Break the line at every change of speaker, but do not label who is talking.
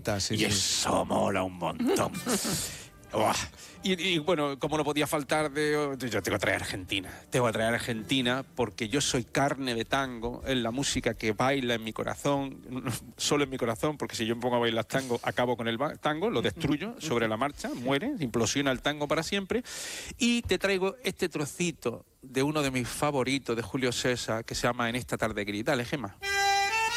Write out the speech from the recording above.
vueltas. Sí,
y
sí.
eso mola un montón. Buah. Y bueno, como no podía faltar, yo tengo que traer Argentina. Tengo que traer Argentina porque yo soy carne de tango, es la música que baila en mi corazón, solo en mi corazón, porque si yo me pongo a bailar tango, acabo con el tango, lo destruyo sobre la marcha, muere, implosiona el tango para siempre. Y te traigo este trocito de uno de mis favoritos de Julio César, que se llama En esta tarde gris. Dale, Gemma.